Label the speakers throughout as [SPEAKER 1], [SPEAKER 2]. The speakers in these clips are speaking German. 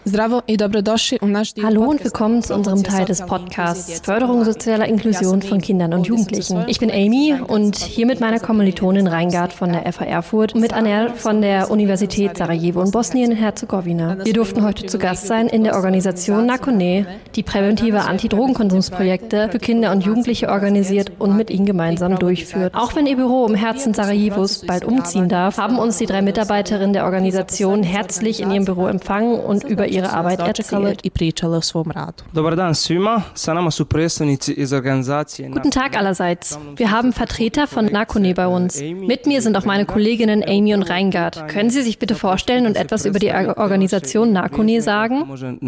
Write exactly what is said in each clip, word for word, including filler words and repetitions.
[SPEAKER 1] Hallo und willkommen zu unserem Teil des Podcasts Förderung sozialer Inklusion von Kindern und Jugendlichen. Ich bin Amy und hier mit meiner Kommilitonin Reingard von der F H Erfurt und mit Aner von der Universität Sarajevo in Bosnien-Herzegowina. Wir durften heute zu Gast sein in der Organisation Nakone, die präventive Antidrogenkonsumsprojekte für Kinder und Jugendliche organisiert und mit ihnen gemeinsam durchführt. Auch wenn ihr Büro im Herzen Sarajevos bald umziehen darf, haben uns die drei Mitarbeiterinnen der Organisation herzlich in ihrem Büro empfangen und über ihre Arbeit erzählt. Guten Tag allerseits. Wir haben Vertreter von Nakone bei uns. Mit mir sind auch meine Kolleginnen Amy und Reingard. Können Sie sich bitte vorstellen und etwas über die Organisation Nakone sagen?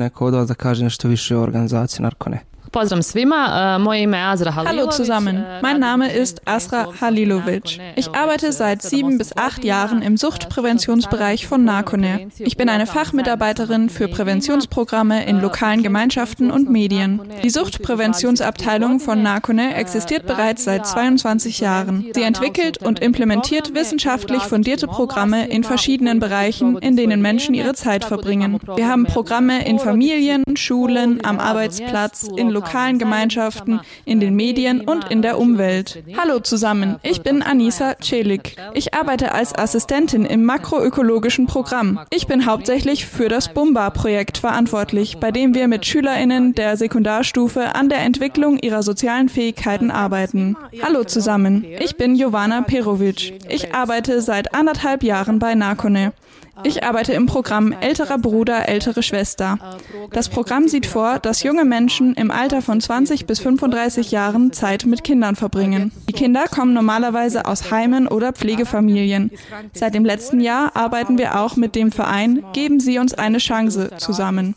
[SPEAKER 2] Hallo zusammen, mein Name ist Asra Halilovic. Ich arbeite seit sieben bis acht Jahren im Suchtpräventionsbereich von Nakone. Ich bin eine Fachmitarbeiterin für Präventionsprogramme in lokalen Gemeinschaften und Medien. Die Suchtpräventionsabteilung von Nakone existiert bereits seit zweiundzwanzig Jahren. Sie entwickelt und implementiert wissenschaftlich fundierte Programme in verschiedenen Bereichen, in denen Menschen ihre Zeit verbringen. Wir haben Programme in Familien, Schulen, am Arbeitsplatz, in lokalen Gemeinschaften, in den Medien und in der Umwelt. Hallo zusammen, ich bin Anissa Celik. Ich arbeite als Assistentin im makroökologischen Programm. Ich bin hauptsächlich für das Bumba-Projekt verantwortlich, bei dem wir mit SchülerInnen der Sekundarstufe an der Entwicklung ihrer sozialen Fähigkeiten arbeiten. Hallo zusammen, ich bin Jovana Perovic. Ich arbeite seit anderthalb Jahren bei Nakone. Ich arbeite im Programm Älterer Bruder, ältere Schwester. Das Programm sieht vor, dass junge Menschen im Alter von zwanzig bis fünfunddreißig Jahren Zeit mit Kindern verbringen. Die Kinder kommen normalerweise aus Heimen oder Pflegefamilien. Seit dem letzten Jahr arbeiten wir auch mit dem Verein Geben Sie uns eine Chance zusammen.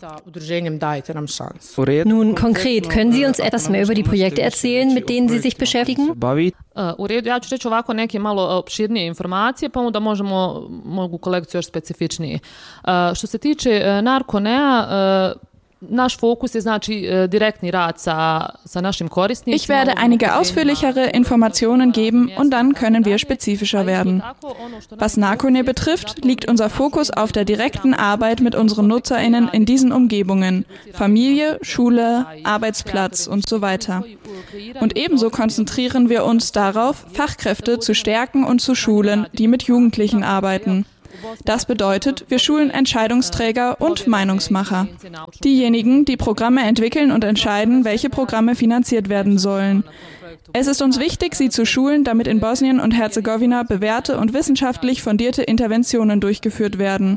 [SPEAKER 1] Nun konkret, können Sie uns etwas mehr über die Projekte erzählen, mit denen Sie sich beschäftigen?
[SPEAKER 3] U redu, ja ću reći ovako neke malo opširnije informacije, pa onda možemo mogu kolekciju još specifičnije. Što se tiče Nakonea, naš Fokus ist znači direktni rad sa, sa našim korisnicima.
[SPEAKER 2] Ich werde einige ausführlichere Informationen geben und dann können wir spezifischer werden. Was Nakone betrifft, liegt unser Fokus auf der direkten Arbeit mit unseren NutzerInnen in diesen Umgebungen. Familie, Schule, Arbeitsplatz und so weiter. Und ebenso konzentrieren wir uns darauf, Fachkräfte zu stärken und zu schulen, die mit Jugendlichen arbeiten. Das bedeutet, wir schulen Entscheidungsträger und Meinungsmacher. Diejenigen, die Programme entwickeln und entscheiden, welche Programme finanziert werden sollen. Es ist uns wichtig, sie zu schulen, damit in Bosnien und Herzegowina bewährte und wissenschaftlich fundierte Interventionen durchgeführt werden.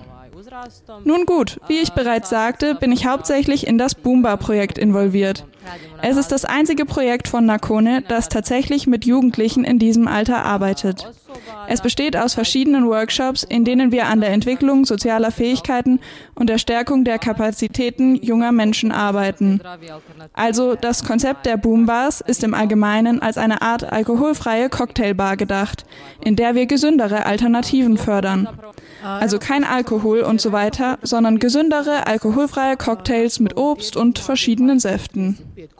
[SPEAKER 2] Nun gut, wie ich bereits sagte, bin ich hauptsächlich in das Bumba-Projekt involviert. Es ist das einzige Projekt von Nakone, das tatsächlich mit Jugendlichen in diesem Alter arbeitet. Es besteht aus verschiedenen Workshops, in denen wir an der Entwicklung sozialer Fähigkeiten und der Stärkung der Kapazitäten junger Menschen arbeiten. Also das Konzept der Boombars ist im Allgemeinen als eine Art alkoholfreie Cocktailbar gedacht, in der wir gesündere Alternativen fördern. Also kein Alkohol und so weiter, sondern gesündere, alkoholfreie Cocktails mit Obst und verschiedenen Säften.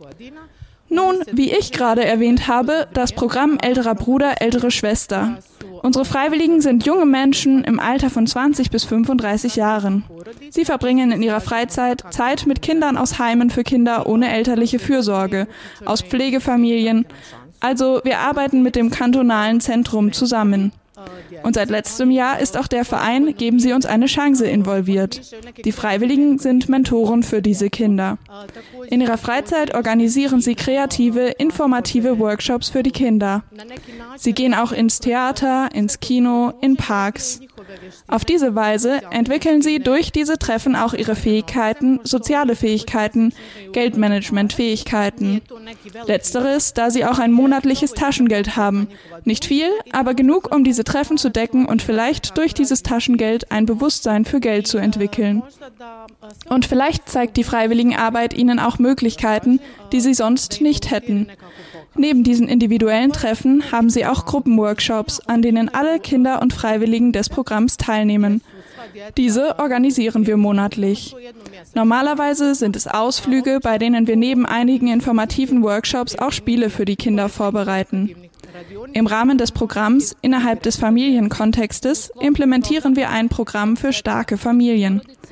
[SPEAKER 2] Nun, wie ich gerade erwähnt habe, das Programm Älterer Bruder, ältere Schwester. Unsere Freiwilligen sind junge Menschen im Alter von zwanzig bis fünfunddreißig Jahren. Sie verbringen in ihrer Freizeit Zeit mit Kindern aus Heimen für Kinder ohne elterliche Fürsorge, aus Pflegefamilien. Also wir arbeiten mit dem kantonalen Zentrum zusammen. Und seit letztem Jahr ist auch der Verein Geben Sie uns eine Chance involviert. Die Freiwilligen sind Mentoren für diese Kinder. In ihrer Freizeit organisieren sie kreative, informative Workshops für die Kinder. Sie gehen auch ins Theater, ins Kino, in Parks. Auf diese Weise entwickeln sie durch diese Treffen auch ihre Fähigkeiten, soziale Fähigkeiten, Geldmanagementfähigkeiten. Letzteres, da sie auch ein monatliches Taschengeld haben. Nicht viel, aber genug, um diese Treffen zu decken und vielleicht durch dieses Taschengeld ein Bewusstsein für Geld zu entwickeln. Und vielleicht zeigt die Freiwilligenarbeit ihnen auch Möglichkeiten, die sie sonst nicht hätten. Neben diesen individuellen Treffen haben sie auch Gruppenworkshops, an denen alle Kinder und Freiwilligen des Programms teilnehmen. Diese organisieren wir monatlich. Normalerweise sind es Ausflüge, bei denen wir neben einigen informativen Workshops auch Spiele für die Kinder vorbereiten. Im Rahmen des Programms innerhalb des Familienkontextes implementieren wir ein Programm für starke Familien.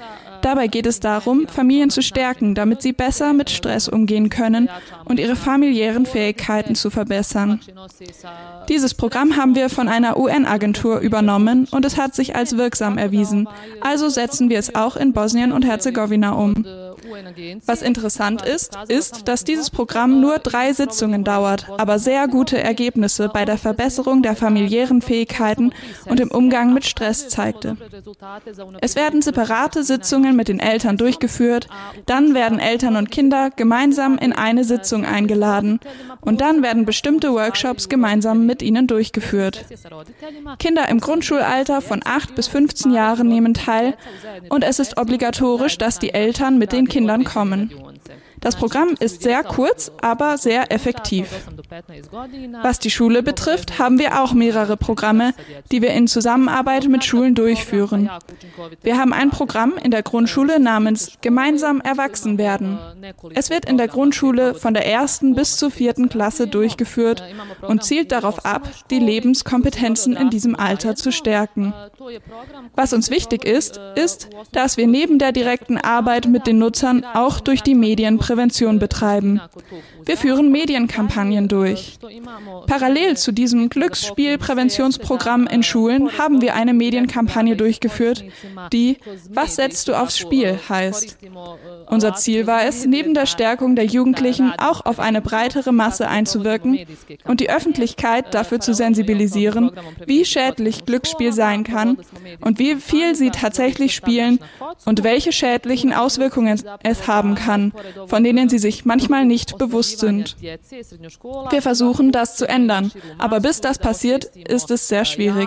[SPEAKER 2] Dabei geht es darum, Familien zu stärken, damit sie besser mit Stress umgehen können und ihre familiären Fähigkeiten zu verbessern. Dieses Programm haben wir von einer U N-Agentur übernommen und es hat sich als wirksam erwiesen. Also setzen wir es auch in Bosnien und Herzegowina um. Was interessant ist, ist, dass dieses Programm nur drei Sitzungen dauert, aber sehr gute Ergebnisse bei der Verbesserung der familiären Fähigkeiten und im Umgang mit Stress zeigte. Es werden separate Sitzungen mit den Eltern durchgeführt, dann werden Eltern und Kinder gemeinsam in eine Sitzung eingeladen und dann werden bestimmte Workshops gemeinsam mit ihnen durchgeführt. Kinder im Grundschulalter von acht bis fünfzehn Jahren nehmen teil und es ist obligatorisch, dass die Eltern mit den Kindern kommen. Das Programm ist sehr kurz, aber sehr effektiv. Was die Schule betrifft, haben wir auch mehrere Programme, die wir in Zusammenarbeit mit Schulen durchführen. Wir haben ein Programm in der Grundschule namens Gemeinsam erwachsen werden. Es wird in der Grundschule von der ersten bis zur vierten Klasse durchgeführt und zielt darauf ab, die Lebenskompetenzen in diesem Alter zu stärken. Was uns wichtig ist, ist, dass wir neben der direkten Arbeit mit den Nutzern auch durch die Medien Prävention betreiben. Wir führen Medienkampagnen durch. Parallel zu diesem Glücksspielpräventionsprogramm in Schulen haben wir eine Medienkampagne durchgeführt, die „Was setzt du aufs Spiel?" heißt. Unser Ziel war es, neben der Stärkung der Jugendlichen auch auf eine breitere Masse einzuwirken und die Öffentlichkeit dafür zu sensibilisieren, wie schädlich Glücksspiel sein kann und wie viel sie tatsächlich spielen und welche schädlichen Auswirkungen es haben kann, von denen sie sich manchmal nicht bewusst sind. Wir versuchen, das zu ändern, aber bis das passiert, ist es sehr schwierig.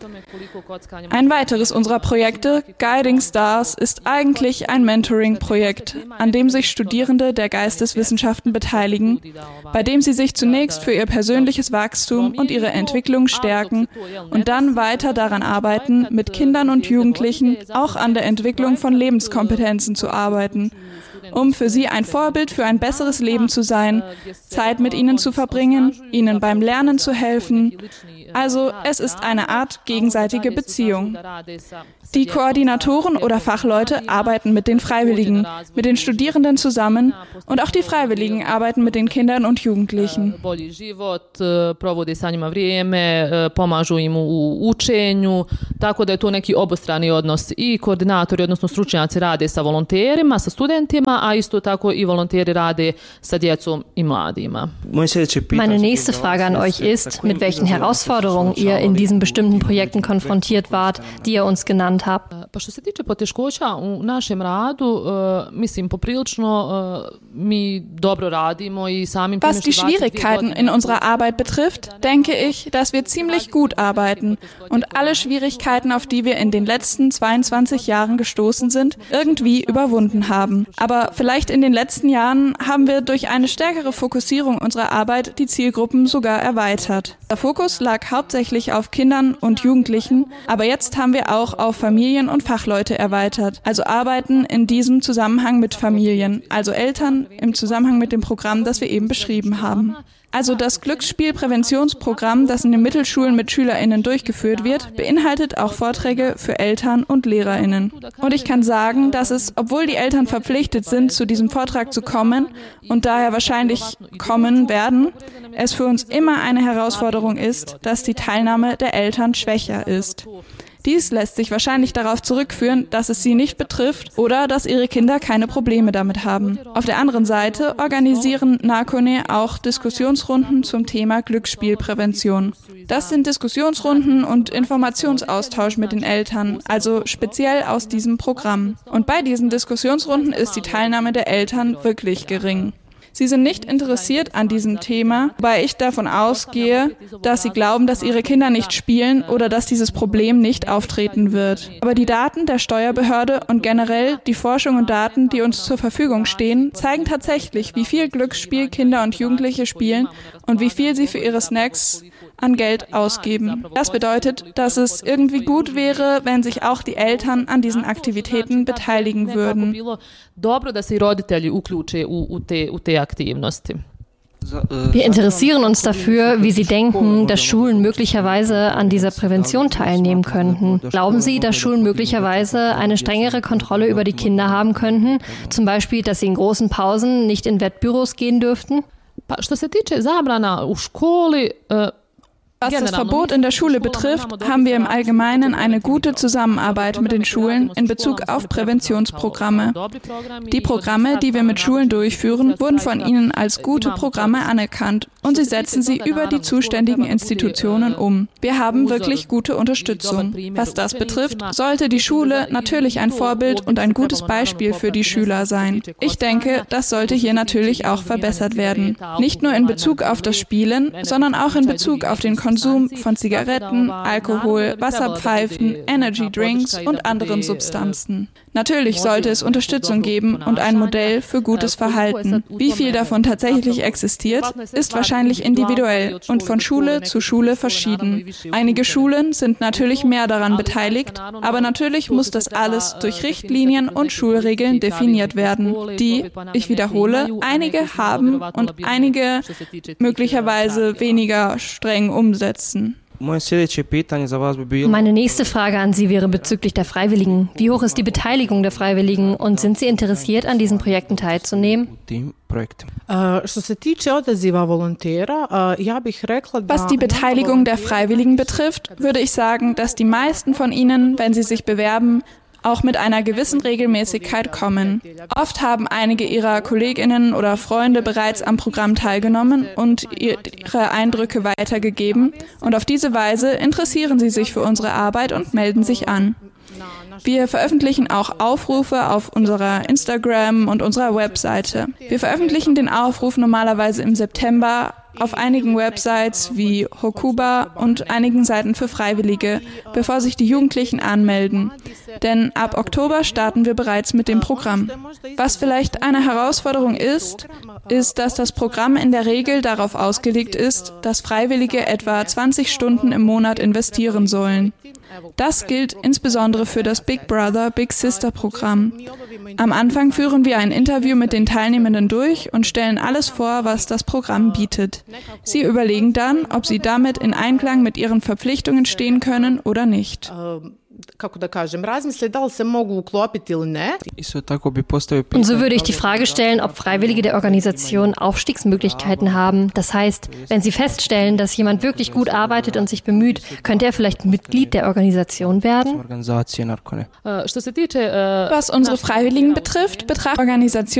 [SPEAKER 2] Ein weiteres unserer Projekte, Guiding Stars, ist eigentlich ein Mentoring-Projekt, an dem sich Studierende der Geisteswissenschaften beteiligen, bei dem sie sich zunächst für ihr persönliches Wachstum und ihre Entwicklung stärken und dann weiter daran arbeiten, mit Kindern und Jugendlichen auch an der Entwicklung von Lebenskompetenzen zu arbeiten, um für sie ein Vorbild für ein besseres Leben zu sein, Zeit mit ihnen zu verbringen, ihnen beim Lernen zu helfen. Also es ist eine Art gegenseitige Beziehung. Die Koordinatoren oder Fachleute arbeiten mit den Freiwilligen, mit den Studierenden zusammen und auch die Freiwilligen arbeiten mit den Kindern und Jugendlichen.
[SPEAKER 3] Provode sa njima vrijeme, pomažu im u učenju, tako da je to neki obostrani odnos i koordinatori, odnosno stručnjaci rade sa volonterima, sa studentima, a isto tako i volonteri rade sa djecom i mladima.
[SPEAKER 1] Meine nächste Frage an euch ist, mit welchen Herausforderungen ihr in diesen bestimmten Projekten konfrontiert wart, die ihr uns genannt habt.
[SPEAKER 3] Pa što se tiče poteškoća u našem radu, mislim poprilično mi dobro radimo i samim tim
[SPEAKER 2] Was die Schwierigkeiten in unserer Arbeit betrifft, denke ich, dass wir ziemlich gut arbeiten und alle Schwierigkeiten, auf die wir in den letzten zweiundzwanzig Jahren gestoßen sind, irgendwie überwunden haben. Aber vielleicht in den letzten Jahren haben wir durch eine stärkere Fokussierung unserer Arbeit die Zielgruppen sogar erweitert. Der Fokus lag hauptsächlich auf Kindern und Jugendlichen, aber jetzt haben wir auch auf Familien und Fachleute erweitert, also arbeiten in diesem Zusammenhang mit Familien, also Eltern im Zusammenhang mit dem Programm, das wir eben beschrieben haben. Also das Glücksspielpräventionsprogramm, das in den Mittelschulen mit SchülerInnen durchgeführt wird, beinhaltet auch Vorträge für Eltern und LehrerInnen. Und ich kann sagen, dass es, obwohl die Eltern verpflichtet sind, zu diesem Vortrag zu kommen und daher wahrscheinlich kommen werden, es für uns immer eine Herausforderung ist, dass die Teilnahme der Eltern schwächer ist. Dies lässt sich wahrscheinlich darauf zurückführen, dass es sie nicht betrifft oder dass ihre Kinder keine Probleme damit haben. Auf der anderen Seite organisieren NARCONE auch Diskussionsrunden zum Thema Glücksspielprävention. Das sind Diskussionsrunden und Informationsaustausch mit den Eltern, also speziell aus diesem Programm. Und bei diesen Diskussionsrunden ist die Teilnahme der Eltern wirklich gering. Sie sind nicht interessiert an diesem Thema, wobei ich davon ausgehe, dass sie glauben, dass ihre Kinder nicht spielen oder dass dieses Problem nicht auftreten wird. Aber die Daten der Steuerbehörde und generell die Forschung und Daten, die uns zur Verfügung stehen, zeigen tatsächlich, wie viel Glücksspiel Kinder und Jugendliche spielen und wie viel sie für ihre Snacks an Geld ausgeben. Das bedeutet, dass es irgendwie gut wäre, wenn sich auch die Eltern an diesen Aktivitäten beteiligen würden.
[SPEAKER 3] Dobro da se i roditelji uključe u, u, te, u te aktivnosti.
[SPEAKER 1] Wir interessieren uns dafür, wie Sie denken, dass Schulen möglicherweise an dieser Prävention teilnehmen könnten. Glauben Sie, dass Schulen möglicherweise eine strengere Kontrolle über die Kinder haben könnten? Zum Beispiel, dass sie in großen Pausen nicht in Wettbüros gehen dürften?
[SPEAKER 3] Što se tiče zabrana u školi,
[SPEAKER 2] Was das Verbot in der Schule betrifft, haben wir im Allgemeinen eine gute Zusammenarbeit mit den Schulen in Bezug auf Präventionsprogramme. Die Programme, die wir mit Schulen durchführen, wurden von ihnen als gute Programme anerkannt und sie setzen sie über die zuständigen Institutionen um. Wir haben wirklich gute Unterstützung. Was das betrifft, sollte die Schule natürlich ein Vorbild und ein gutes Beispiel für die Schüler sein. Ich denke, das sollte hier natürlich auch verbessert werden. Nicht nur in Bezug auf das Spielen, sondern auch in Bezug auf den Konsum Konsum von Zigaretten, Alkohol, Wasserpfeifen, Energy Drinks und anderen Substanzen. Natürlich sollte es Unterstützung geben und ein Modell für gutes Verhalten. Wie viel davon tatsächlich existiert, ist wahrscheinlich individuell und von Schule zu Schule verschieden. Einige Schulen sind natürlich mehr daran beteiligt, aber natürlich muss das alles durch Richtlinien und Schulregeln definiert werden, die, ich wiederhole, einige haben und einige möglicherweise weniger streng umsetzen.
[SPEAKER 1] Meine nächste Frage an Sie wäre bezüglich der Freiwilligen. Wie hoch ist die Beteiligung der Freiwilligen und sind Sie interessiert, an diesen Projekten teilzunehmen?
[SPEAKER 2] Was die Beteiligung der Freiwilligen betrifft, würde ich sagen, dass die meisten von ihnen, wenn sie sich bewerben, auch mit einer gewissen Regelmäßigkeit kommen. Oft haben einige ihrer Kolleginnen oder Freunde bereits am Programm teilgenommen und ihre Eindrücke weitergegeben und auf diese Weise interessieren sie sich für unsere Arbeit und melden sich an. Wir veröffentlichen auch Aufrufe auf unserer Instagram und unserer Webseite. Wir veröffentlichen den Aufruf normalerweise im September auf einigen Websites wie Hokuba und einigen Seiten für Freiwillige, bevor sich die Jugendlichen anmelden. Denn ab Oktober starten wir bereits mit dem Programm. Was vielleicht eine Herausforderung ist, ist, dass das Programm in der Regel darauf ausgelegt ist, dass Freiwillige etwa zwanzig Stunden im Monat investieren sollen. Das gilt insbesondere für das Big Brother, Big Sister Programm. Am Anfang führen wir ein Interview mit den Teilnehmenden durch und stellen alles vor, was das Programm bietet. Sie überlegen dann, ob sie damit in Einklang mit ihren Verpflichtungen stehen können oder nicht.
[SPEAKER 1] Und so würde ich die Frage stellen, ob Freiwillige der Organisation Aufstiegsmöglichkeiten haben. Das heißt, wenn sie feststellen, dass jemand wirklich gut arbeitet und sich bemüht, könnte er vielleicht Mitglied der Organisation werden?
[SPEAKER 2] Was unsere Freiwilligen betrifft, betrachtet Organisationen